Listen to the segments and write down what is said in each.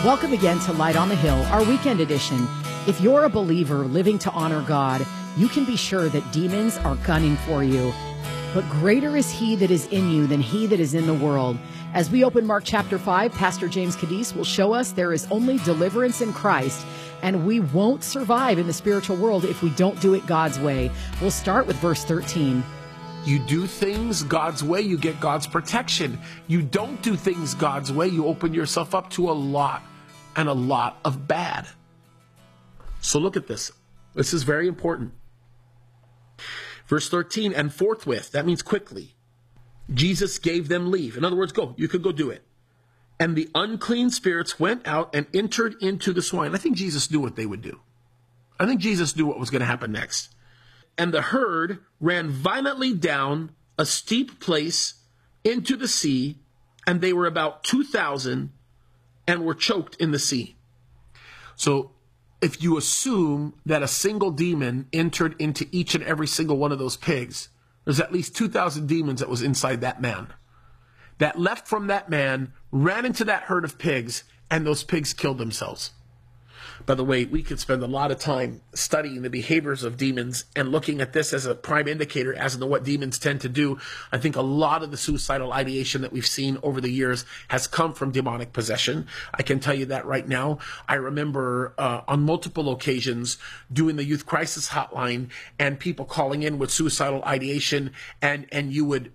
Welcome again to Light on the Hill, our weekend edition. If you're a believer living to honor God, you can be sure that demons are gunning for you. But greater is he that is in you than he that is in the world. As we open Mark chapter 5, Pastor James Cadiz will show us there is only deliverance in Christ, and we won't survive in the spiritual world if we don't do it God's way. We'll start with verse 13. You do things God's way, you get God's protection. You don't do things God's way, you open yourself up to a lot of bad. So look at this. This is very important. Verse 13, and forthwith, that means quickly, Jesus gave them leave. In other words, go, you could go do it. And the unclean spirits went out and entered into the swine. I think Jesus knew what they would do. I think Jesus knew what was going to happen next. And the herd ran violently down a steep place into the sea, and they were about 2,000 and were choked in the sea. So if you assume that a single demon entered into each and every single one of those pigs, there's at least 2,000 demons that was inside that man, that left from that man, ran into that herd of pigs, and those pigs killed themselves. By the way, we could spend a lot of time studying the behaviors of demons and looking at this as a prime indicator as to what demons tend to do. I think a lot of the suicidal ideation that we've seen over the years has come from demonic possession. I can tell you that right now. I remember on multiple occasions doing the youth crisis hotline and people calling in with suicidal ideation, and you would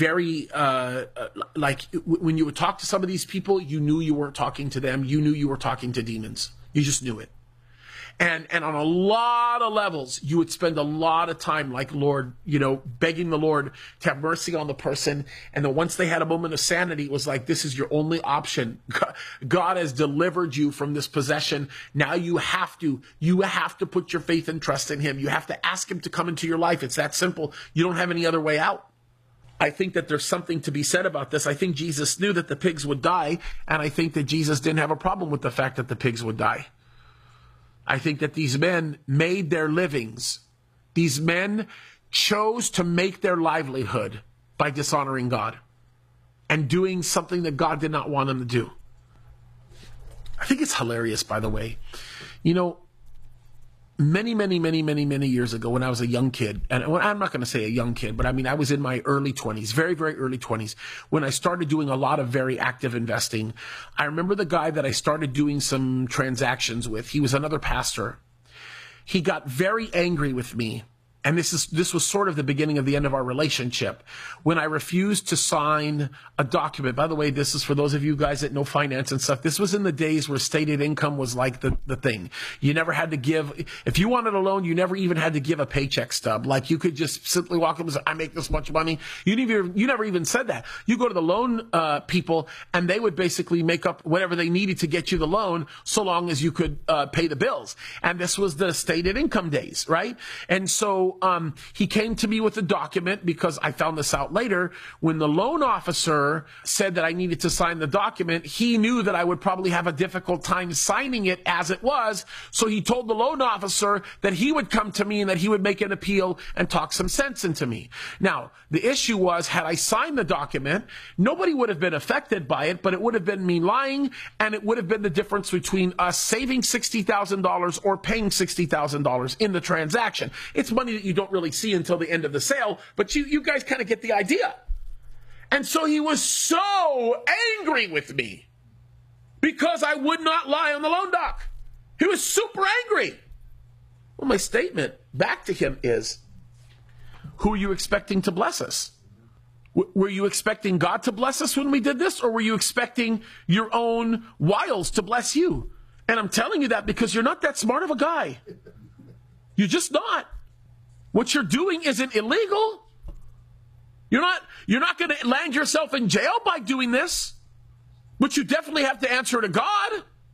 when you would talk to some of these people, you knew you weren't talking to them. You knew you were talking to demons. You just knew it. And on a lot of levels, you would spend a lot of time like, Lord, begging the Lord to have mercy on the person. And then once they had a moment of sanity, it was like, this is your only option. God has delivered you from this possession. Now you have to put your faith and trust in him. You have to ask him to come into your life. It's that simple. You don't have any other way out. I think that there's something to be said about this. I think Jesus knew that the pigs would die, and I think that Jesus didn't have a problem with the fact that the pigs would die. I think that these men made their livings. These men chose to make their livelihood by dishonoring God and doing something that God did not want them to do. I think it's hilarious, by the way. Many years ago when I was a young kid, and I'm not going to say a young kid, but I mean, I was in my early 20s, very, very early 20s, when I started doing a lot of very active investing. I remember the guy that I started doing some transactions with. He was another pastor. He got very angry with me. And this was sort of the beginning of the end of our relationship, when I refused to sign a document. By the way, this is for those of you guys that know finance and stuff. This was in the days where stated income was like the thing. You never had to give, if you wanted a loan, you never even had to give a paycheck stub. Like, you could just simply walk up and say, I make this much money. You never even said that. You go to the loan people, and they would basically make up whatever they needed to get you the loan, so long as you could pay the bills. And this was the stated income days, right? And so he came to me with a document, because I found this out later. When the loan officer said that I needed to sign the document, he knew that I would probably have a difficult time signing it as it was. So he told the loan officer that he would come to me and that he would make an appeal and talk some sense into me. Now, the issue was, had I signed the document, nobody would have been affected by it, but it would have been me lying, and it would have been the difference between us saving $60,000 or paying $60,000 in the transaction. It's money that you don't really see until the end of the sale, but you guys kind of get the idea. And so he was so angry with me because I would not lie on the loan doc. He was super angry. Well, my statement back to him is, who are you expecting to bless us? Were you expecting God to bless us when we did this, or were you expecting your own wiles to bless you? And I'm telling you that because you're not that smart of a guy. You're just not. What you're doing isn't illegal. You're not going to land yourself in jail by doing this, but you definitely have to answer to God.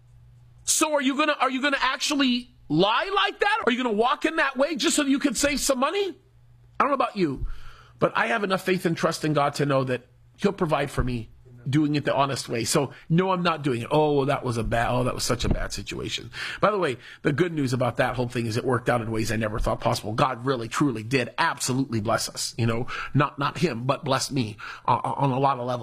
So are you going to actually lie like that? Are you going to walk in that way just so you can save some money? I don't know about you, but I have enough faith and trust in God to know that he'll provide for me doing it the honest way. So no, I'm not doing it. That was such a bad situation. By the way, the good news about that whole thing is it worked out in ways I never thought possible. God really, truly did absolutely bless us. Not him, but bless me on a lot of levels.